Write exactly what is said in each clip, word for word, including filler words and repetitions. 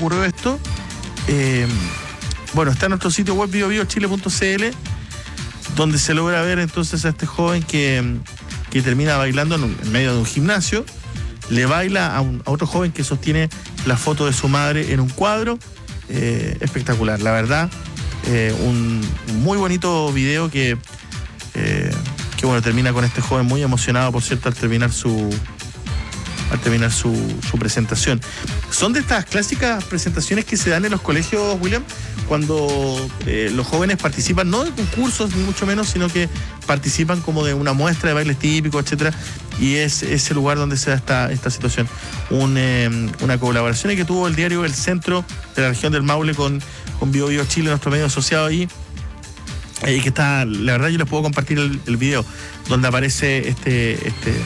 ocurrió esto? Eh, bueno, está en nuestro sitio web bio bio chile punto c l, donde se logra ver entonces a este joven que, que termina bailando en, un, en medio de un gimnasio. Le baila a, un, a otro joven que sostiene la foto de su madre en un cuadro. Eh, espectacular, la verdad. Eh, un, un muy bonito video que, eh, que bueno, termina con este joven muy emocionado, por cierto, al terminar su al terminar su, su presentación. Son de estas clásicas presentaciones que se dan en los colegios, William, cuando eh, los jóvenes participan, no de concursos ni mucho menos, sino que participan como de una muestra de bailes típicos, etcétera, y es ese lugar donde se da esta, esta situación. Un, eh, una colaboración que tuvo el diario El Centro de la región del Maule con, con Bio Bio Chile, nuestro medio asociado ahí, y eh, que está, la verdad yo les puedo compartir el, el video, donde aparece este, este,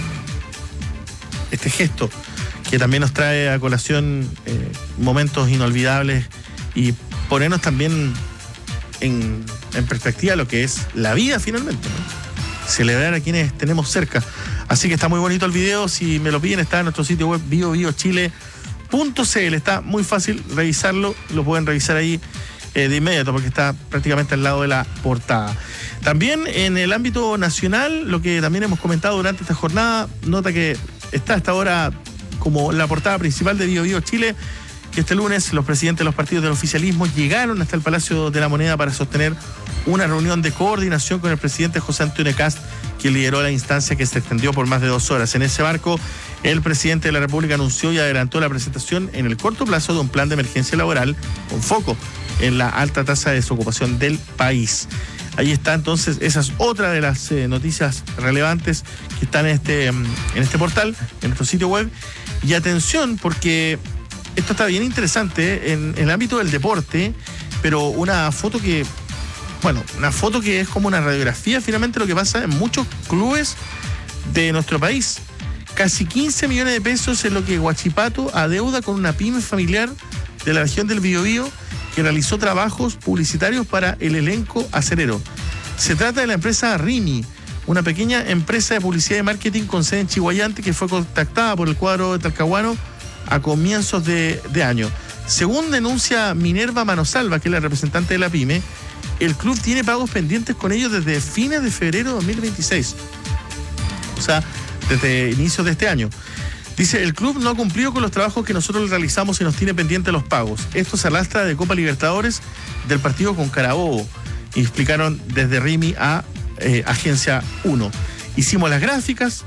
este gesto, que también nos trae a colación eh, momentos inolvidables y ponernos también en, en perspectiva lo que es la vida finalmente, ¿no? Celebrar a quienes tenemos cerca. Así que está muy bonito el video. Si me lo piden, está en nuestro sitio web bio bio chile punto c l. Está muy fácil revisarlo. Lo pueden revisar ahí eh, de inmediato porque está prácticamente al lado de la portada. También en el ámbito nacional, lo que también hemos comentado durante esta jornada, nota que está hasta ahora como la portada principal de Bio Bio Chile, que este lunes los presidentes de los partidos del oficialismo llegaron hasta el Palacio de la Moneda para sostener una reunión de coordinación con el presidente José Antonio Kast, quien lideró la instancia que se extendió por más de dos horas. En ese marco, el presidente de la República anunció y adelantó la presentación en el corto plazo de un plan de emergencia laboral con foco en la alta tasa de desocupación del país. Ahí está, entonces, esa es otra de las eh, noticias relevantes que están en este, en este portal, en nuestro sitio web. Y atención, porque esto está bien interesante en, en el ámbito del deporte, pero una foto que, bueno, una foto que es como una radiografía finalmente lo que pasa en muchos clubes de nuestro país. Casi quince millones de pesos es lo que Huachipato adeuda con una pyme familiar de la región del Biobío que realizó trabajos publicitarios para el elenco acerero. Se trata de la empresa Rimi, una pequeña empresa de publicidad y marketing con sede en Chihuayante que fue contactada por el cuadro de Talcahuano a comienzos de, de año. Según denuncia Minerva Manosalva, que es la representante de la pyme, el club tiene pagos pendientes con ellos desde fines de febrero de dos mil veintiséis. O sea, desde inicios de este año. Dice, el club no ha cumplido con los trabajos que nosotros le realizamos y nos tiene pendientes los pagos. Esto se arrastra de Copa Libertadores del partido con Carabobo. Y explicaron desde Rimi a eh, Agencia uno. Hicimos las gráficas,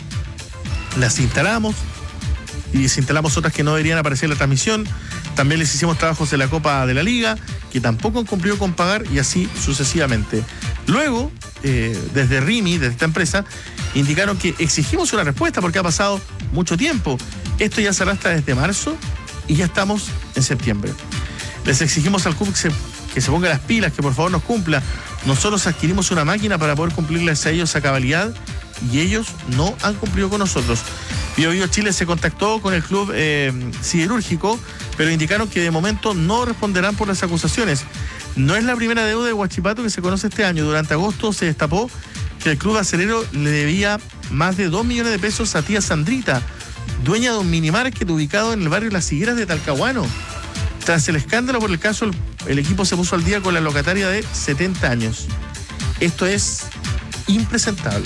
las instalamos y desinstalamos otras que no deberían aparecer en la transmisión. También les hicimos trabajos de la Copa de la Liga, que tampoco han cumplido con pagar, y así sucesivamente. Luego, eh, desde Rimi, desde esta empresa, indicaron que exigimos una respuesta porque ha pasado mucho tiempo. Esto ya se arrastra desde marzo y ya estamos en septiembre. Les exigimos al club que se, que se ponga las pilas, que por favor nos cumpla. Nosotros adquirimos una máquina para poder cumplirles a ellos a cabalidad y ellos no han cumplido con nosotros. Bio Bio Chile se contactó con el club eh, siderúrgico, pero indicaron que de momento no responderán por las acusaciones. No es la primera deuda de Huachipato que se conoce este año. Durante agosto se destapó que el club acerero le debía más de dos millones de pesos a tía Sandrita, dueña de un minimarket ubicado en el barrio Las Higueras de Talcahuano. Tras el escándalo por el caso, el, el equipo se puso al día con la locataria de setenta años. Esto es impresentable.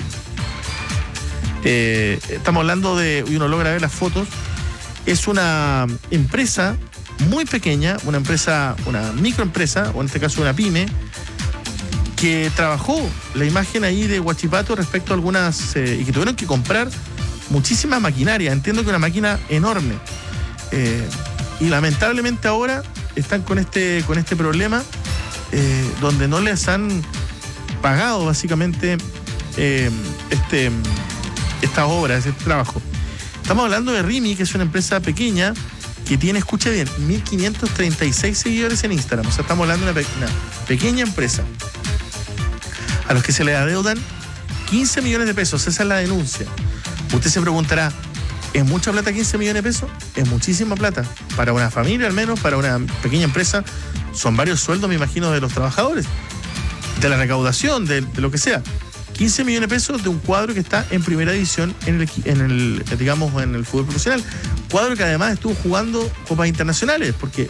Eh, estamos hablando de, y uno logra ver las fotos, es una empresa muy pequeña, una empresa, una microempresa, o en este caso una pyme, que trabajó la imagen ahí de Huachipato respecto a algunas, eh, y que tuvieron que comprar muchísima maquinaria. Entiendo que una máquina enorme. Eh, y lamentablemente ahora están con este, con este problema, eh, donde no les han pagado básicamente eh, este... estas obras, este trabajo. Estamos hablando de Rimi, que es una empresa pequeña que tiene, escucha bien, mil quinientos treinta y seis seguidores en Instagram. O sea, estamos hablando de una, pe- una pequeña empresa a los que se le adeudan quince millones de pesos. Esa es la denuncia. Usted se preguntará, ¿es mucha plata quince millones de pesos? Es muchísima plata. Para una familia, al menos, para una pequeña empresa, son varios sueldos, me imagino, de los trabajadores, de la recaudación, de, de lo que sea. quince millones de pesos de un cuadro que está en primera división en el, en el, digamos, en el fútbol profesional. Cuadro que además estuvo jugando copas internacionales, porque